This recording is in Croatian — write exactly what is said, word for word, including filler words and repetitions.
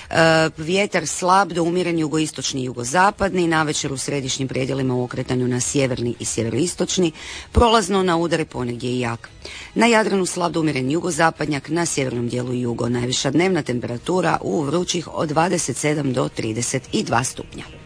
Vjetar slab do umjeren jugoistočni i jugozapadni, navečer u središnjim predjelima u okretanju na sjeverni i sjeveroistočni, prolazno na udare ponegdje i jak. Na Jadranu slab do umjeren jugozapadnjak, na sjevernom dijelu jugo. Najviša dnevna temperatura u vrućih od dvadeset sedam do trideset dva stupnja.